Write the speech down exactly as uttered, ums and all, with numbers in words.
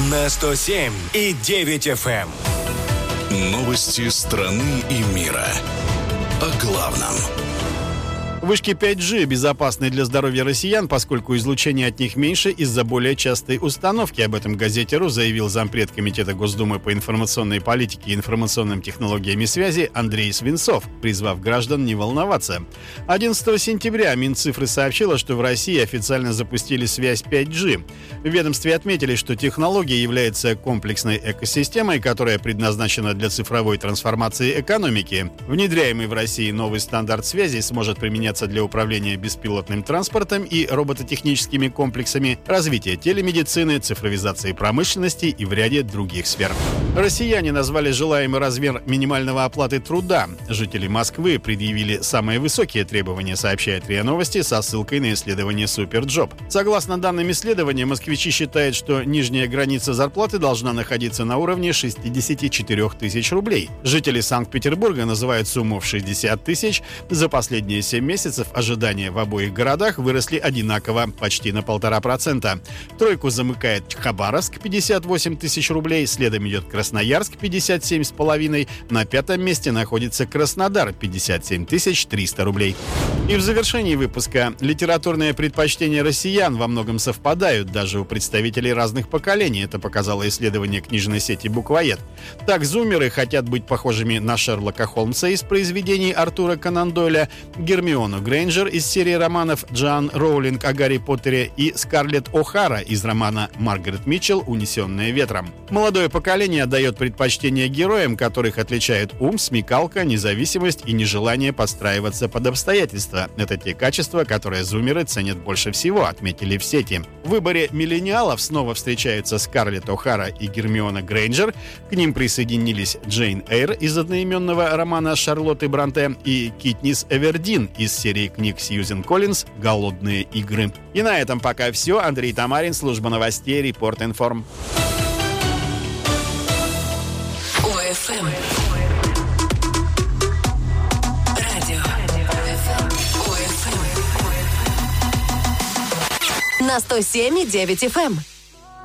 на сто семь и девять эф эм. Новости страны и мира. О главном. Вышки пять джи безопасны для здоровья россиян, поскольку излучение от них меньше из-за более частой установки. Об этом газете РУ заявил зампред Комитета Госдумы по информационной политике и информационным технологиям и связи Андрей Свинцов, призвав граждан не волноваться. одиннадцатого сентября Минцифры сообщила, что в России официально запустили связь пять джи. В ведомстве отметили, что технология является комплексной экосистемой, которая предназначена для цифровой трансформации экономики. Внедряемый в России новый стандарт связи сможет применяться для управления беспилотным транспортом и робототехническими комплексами, развития телемедицины, цифровизации промышленности и в ряде других сфер. Россияне назвали желаемый размер минимального оплаты труда. Жители Москвы предъявили самые высокие требования, сообщает РИА Новости со ссылкой на исследование Суперджоп. Согласно данным исследования, москвичи считают, что нижняя граница зарплаты должна находиться на уровне шестьдесят четыре тысяч рублей. Жители Санкт-Петербурга называют сумму в шестьдесят тысяч. За последние семь месяцев ожидания в обоих городах выросли одинаково, почти на полтора процента. Тройку замыкает Хабаровск, пятьдесят восемь тысяч рублей, следом идет Красноярск, пятьдесят семь с половиной, на пятом месте находится Краснодар, пятьдесят семь тысяч триста рублей. И в завершении выпуска: литературные предпочтения россиян во многом совпадают даже у представителей разных поколений. Это показало исследование книжной сети «Буквоед». Так, зумеры хотят быть похожими на Шерлока Холмса из произведений Артура Конан Дойля, Гермиону Грейнджер из серии романов Джоан Роулинг о Гарри Поттере и Скарлетт О'Хара из романа Маргарет Митчелл «Унесенные ветром». Молодое поколение отдает предпочтение героям, которых отличают ум, смекалка, независимость и нежелание подстраиваться под обстоятельства. Это те качества, которые зумеры ценят больше всего, отметили в сети. В выборе миллениалов снова встречаются Скарлетт О'Хара и Гермиона Грейнджер. К ним присоединились Джейн Эйр из одноименного романа Шарлотты Бронте и Китнис Эвердин из серии книг Сьюзен Коллинз «Голодные игры». И на этом пока все. Андрей Тамарин, служба новостей, Репорт Информ. ОФМ. Радио. ОФМ. На сто семь и девять эф эм.